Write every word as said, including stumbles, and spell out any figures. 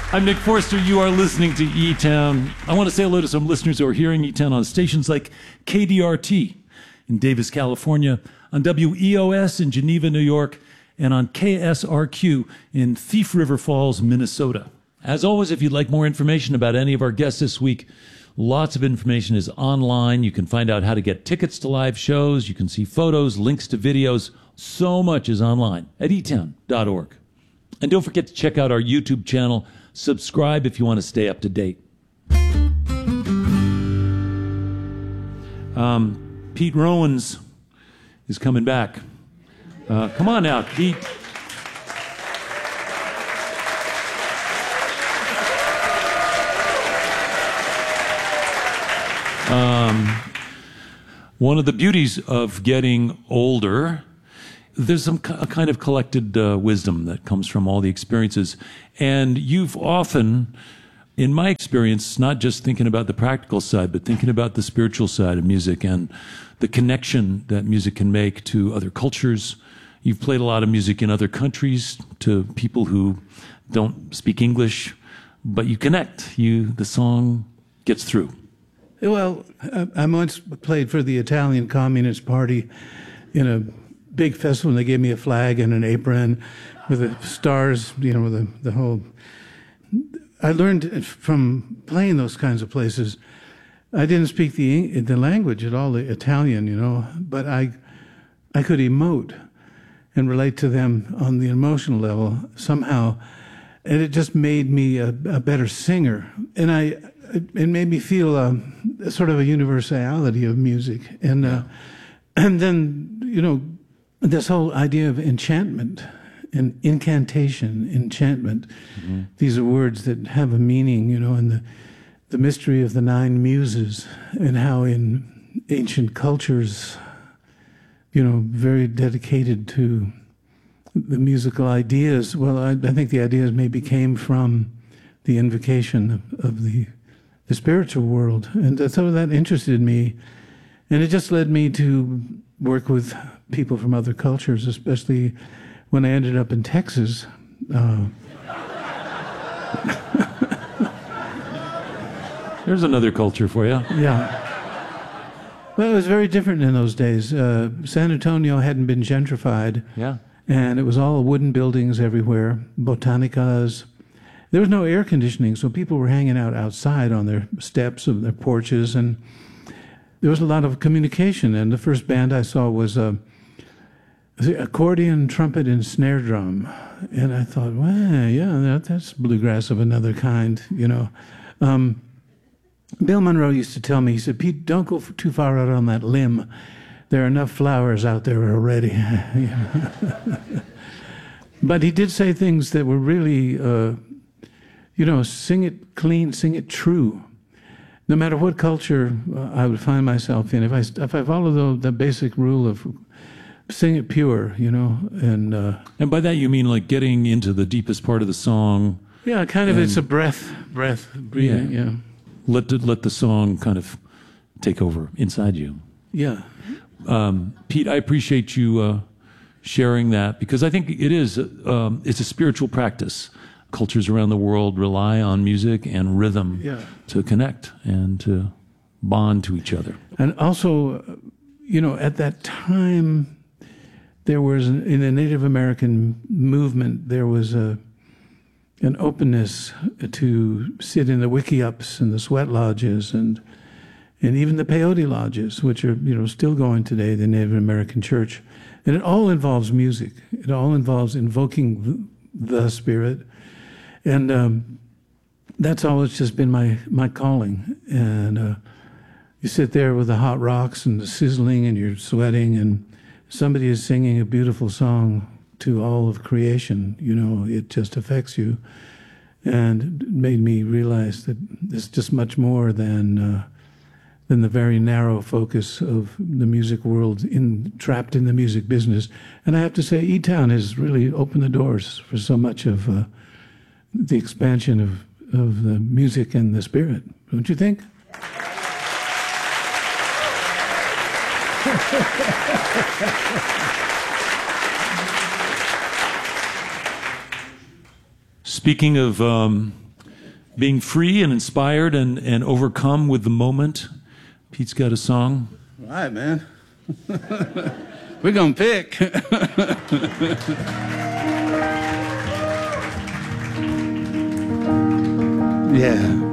I'm Nick Forster. You are listening to E-Town. I want to say hello to some listeners who are hearing E-Town on stations like K D R T in Davis, California, on W E O S in Geneva, New York, and on K S R Q in Thief River Falls, Minnesota. As always, if you'd like more information about any of our guests this week, lots of information is online. You can find out how to get tickets to live shows. You can see photos, links to videos. So much is online at e town dot org. And don't forget to check out our YouTube channel. Subscribe if you want to stay up to date. Um, Pete Rowans is coming back. Uh, come on out, Pete. Um, one of the beauties of getting older, there's some a kind of collected uh, wisdom that comes from all the experiences. And you've often, in my experience, not just thinking about the practical side, but thinking about the spiritual side of music and the connection that music can make to other cultures. You've played a lot of music in other countries to people who don't speak English, but you connect. You, the song gets through. Well, I once played for the Italian Communist Party in a big festival, and they gave me a flag and an apron with the stars, you know, the the whole. I learned from playing those kinds of places. I didn't speak the the language at all, the Italian, you know, but I I could emote and relate to them on the emotional level somehow, and it just made me a, a better singer. And I it made me feel a, a sort of a universality of music, and uh, and then you know. This whole idea of enchantment and incantation, enchantment, mm-hmm. These are words that have a meaning, you know, and the, the mystery of the nine muses and how in ancient cultures, you know, very dedicated to the musical ideas. Well, I, I think the ideas maybe came from the invocation of, of the, the spiritual world. And so that interested me. And it just led me to work with people from other cultures, especially when I ended up in Texas. Uh, There's another culture for you. Yeah. Well, it was very different in those days. Uh, San Antonio hadn't been gentrified. Yeah. And it was all wooden buildings everywhere, botanicas. There was no air conditioning, so people were hanging out outside on their steps of their porches, and there was a lot of communication. And the first band I saw was a accordion, trumpet, and snare drum. And I thought, well, yeah, that, that's bluegrass of another kind, you know. Um, Bill Monroe used to tell me, he said, Pete, don't go too far out on that limb. There are enough flowers out there already. But he did say things that were really, uh, you know, sing it clean, sing it true. No matter what culture uh, I would find myself in, if I if I follow the, the basic rule of sing it pure, you know, and uh, and by that you mean like getting into the deepest part of the song. Yeah, kind of. It's a breath, breath, breathing. Yeah, yeah. Let the, let the song kind of take over inside you. Yeah. Um, Pete, I appreciate you uh, sharing that, because I think it is um, it's a spiritual practice. Cultures around the world rely on music and rhythm yeah. to connect and to bond to each other. And also, you know, at that time, there was, an, in the Native American movement, there was a an openness to sit in the wickiups and the sweat lodges and and even the peyote lodges, which are, you know, still going today, the Native American church. And it all involves music. It all involves invoking the spirit. And um, that's always just been my, my calling. And uh, you sit there with the hot rocks and the sizzling and you're sweating, and somebody is singing a beautiful song to all of creation. You know, it just affects you. And it made me realize that it's just much more than uh, than the very narrow focus of the music world, in trapped in the music business. And I have to say, E-Town has really opened the doors for so much of uh, the expansion of, of the music and the spirit. Don't you think? Speaking of um, being free and inspired and, and overcome with the moment. Pete's got a song. All right, man. We're going to pick. Yeah.